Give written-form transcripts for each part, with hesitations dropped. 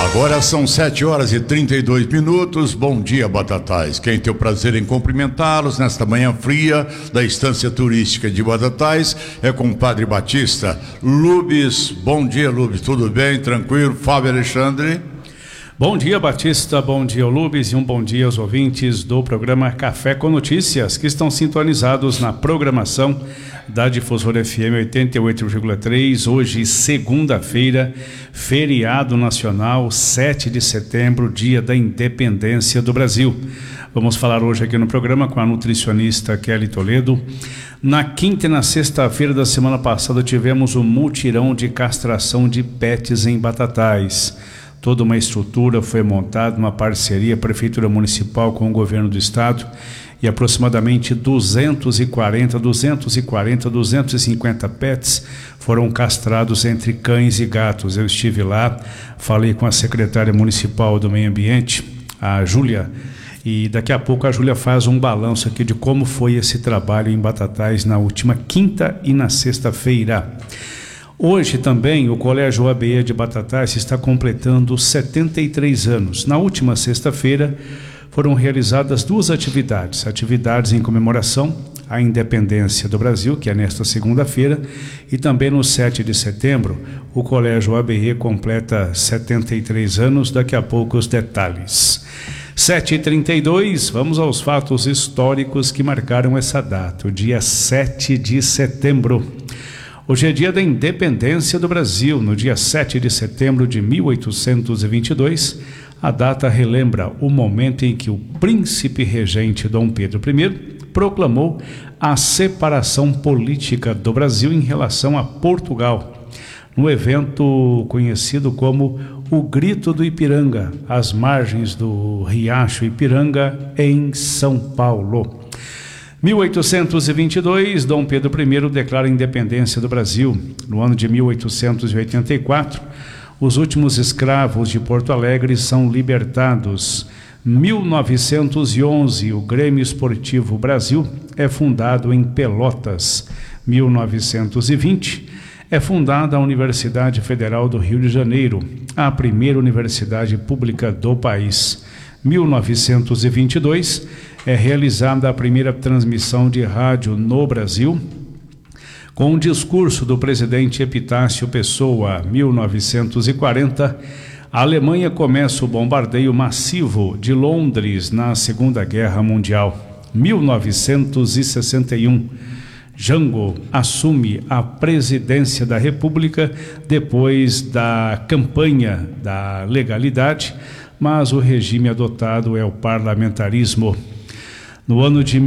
Agora são 7h32. Bom dia, Batatais. Quem tem o prazer em cumprimentá-los nesta manhã fria da Estância Turística de Batatais é com o Padre Batista. Lubes, bom dia, Lubes. Tudo bem? Tranquilo? Fábio Alexandre. Bom dia, Batista, bom dia, Lubes, e um bom dia aos ouvintes do programa Café com Notícias, que estão sintonizados na programação da Difusora FM 88,3, hoje segunda-feira, feriado nacional, 7 de setembro, dia da independência do Brasil. Vamos falar hoje aqui no programa com a nutricionista Kelly Toledo. Na quinta e na sexta-feira da semana passada tivemos um mutirão de castração de pets em Batatais. Toda uma estrutura foi montada, uma parceria Prefeitura Municipal com o Governo do Estado, e aproximadamente 250 pets foram castrados entre cães e gatos. Eu estive lá, falei com a secretária municipal do Meio Ambiente, a Júlia, e daqui a pouco a Júlia faz um balanço aqui de como foi esse trabalho em Batatais na última quinta e na sexta-feira. Hoje também o Colégio ABE de Batatais está completando 73 anos. Na última sexta-feira foram realizadas duas atividades em comemoração à independência do Brasil, que é nesta segunda-feira, e também no 7 de setembro o Colégio ABE completa 73 anos. Daqui a pouco os detalhes. 7h32, vamos aos fatos históricos que marcaram essa data, o dia 7 de setembro. Hoje é dia da independência do Brasil. No dia 7 de setembro de 1822, a data relembra o momento em que o príncipe regente Dom Pedro I proclamou a separação política do Brasil em relação a Portugal, no evento conhecido como o Grito do Ipiranga, às margens do Riacho Ipiranga, em São Paulo. 1822, Dom Pedro I declara a independência do Brasil. No ano de 1884, os últimos escravos de Porto Alegre são libertados. 1911, o Grêmio Esportivo Brasil é fundado em Pelotas. 1920, é fundada a Universidade Federal do Rio de Janeiro, a primeira universidade pública do país. 1922, é realizada a primeira transmissão de rádio no Brasil, com o discurso do presidente Epitácio Pessoa. 1940, a Alemanha começa o bombardeio massivo de Londres na Segunda Guerra Mundial. 1961, Jango assume a presidência da República depois da campanha da legalidade, mas o regime adotado é o parlamentarismo. No ano de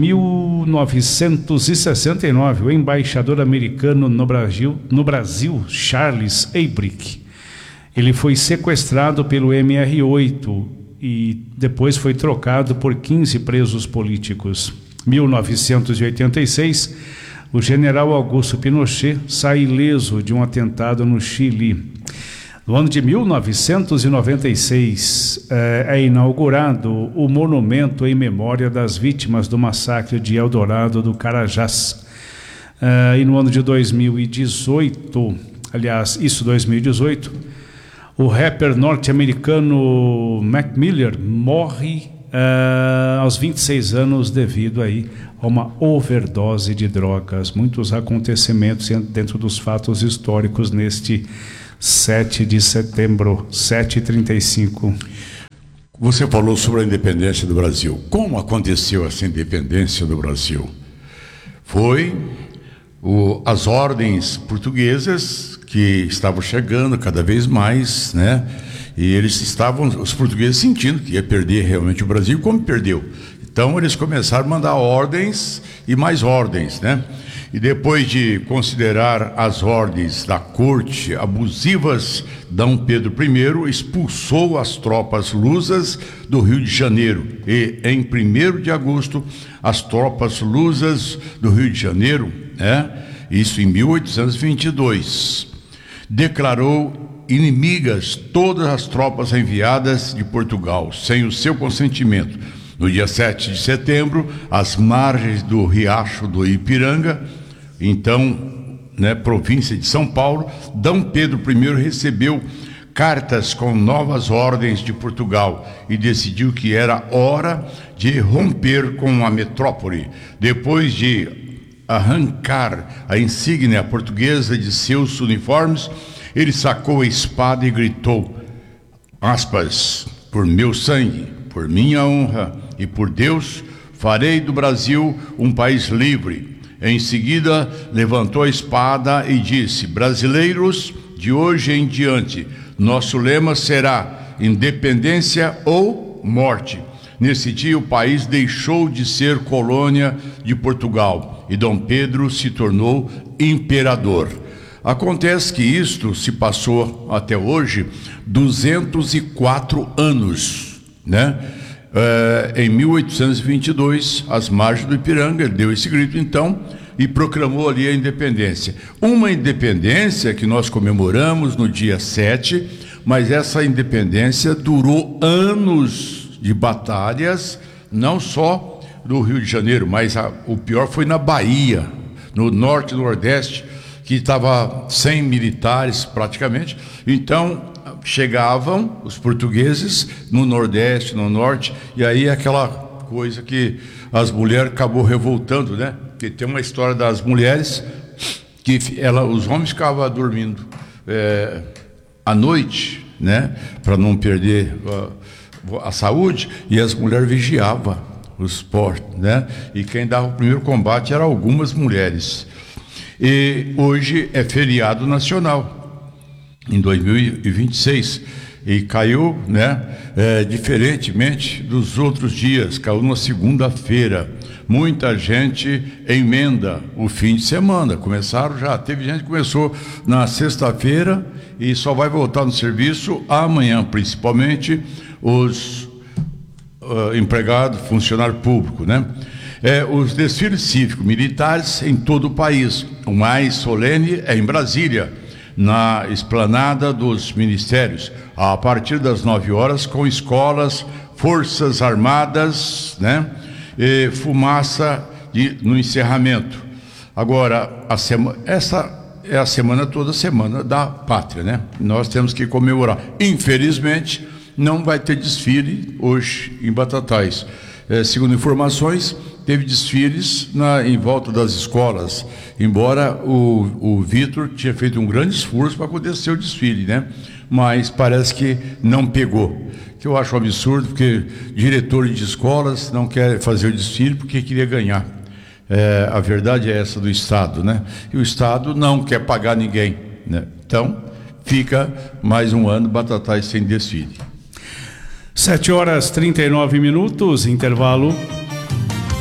1969, o embaixador americano no Brasil, Charles Aybrick, ele foi sequestrado pelo MR8 e depois foi trocado por 15 presos políticos. 1986, o general Augusto Pinochet sai ileso de um atentado no Chile. No ano de 1996, é inaugurado o monumento em memória das vítimas do massacre de Eldorado do Carajás. E no ano de 2018, 2018, o rapper norte-americano Mac Miller morre aos 26 anos devido aí a uma overdose de drogas. Muitos acontecimentos dentro dos fatos históricos neste 7 de setembro, 7h35. Você falou sobre a independência do Brasil. Como aconteceu essa independência do Brasil? Foi as ordens portuguesas que estavam chegando cada vez mais, né? E os portugueses sentindo que ia perder realmente o Brasil, como perdeu. Então eles começaram a mandar ordens e mais ordens, né? E depois de considerar as ordens da corte abusivas, Dom Pedro I expulsou as tropas lusas do Rio de Janeiro. E em 1º de agosto, as tropas lusas do Rio de Janeiro, isso em 1822, declarou inimigas todas as tropas enviadas de Portugal, sem o seu consentimento. No dia 7 de setembro, às margens do Riacho do Ipiranga, então, província de São Paulo, Dom Pedro I recebeu cartas com novas ordens de Portugal e decidiu que era hora de romper com a metrópole. Depois de arrancar a insígnia portuguesa de seus uniformes, ele sacou a espada e gritou, aspas, por meu sangue, por minha honra e por Deus, farei do Brasil um país livre. Em seguida, levantou a espada e disse, brasileiros, de hoje em diante, nosso lema será independência ou morte. Nesse dia, o país deixou de ser colônia de Portugal e Dom Pedro se tornou imperador. Acontece que isto se passou até hoje 204 anos, né? Em 1822, às margens do Ipiranga, ele deu esse grito então e proclamou ali a independência. Uma independência que nós comemoramos no dia 7, mas essa independência durou anos de batalhas, não só do Rio de Janeiro, mas o pior foi na Bahia, no norte e nordeste, que estava sem militares praticamente. Então chegavam os portugueses no nordeste, no norte, e aí aquela coisa que as mulheres acabou revoltando, né? Porque tem uma história das mulheres que os homens ficavam dormindo à noite, né? Para não perder a saúde, e as mulheres vigiavam os portos, né? E quem dava o primeiro combate eram algumas mulheres. E hoje é feriado nacional, em 2026, e caiu, né, diferentemente dos outros dias, caiu na segunda-feira. Muita gente emenda o fim de semana, teve gente que começou na sexta-feira e só vai voltar no serviço amanhã, principalmente os empregados, funcionário público, né? Os desfiles cívico-militares em todo o país. O mais solene é em Brasília, na esplanada dos ministérios, a partir das 9 horas, com escolas, forças armadas, né? E fumaça no encerramento. Agora, essa é a semana toda, a semana da pátria, né? Nós temos que comemorar. Infelizmente, não vai ter desfile hoje em Batatais. Segundo informações, teve desfiles em volta das escolas, embora o Vitor tinha feito um grande esforço para acontecer o desfile, né? Mas parece que não pegou, que eu acho um absurdo, porque diretores de escolas não querem fazer o desfile porque queria ganhar. A verdade é essa do Estado, né? E o Estado não quer pagar ninguém, né? Então, fica mais um ano Batatais sem desfile. 7 horas 39 minutos, intervalo.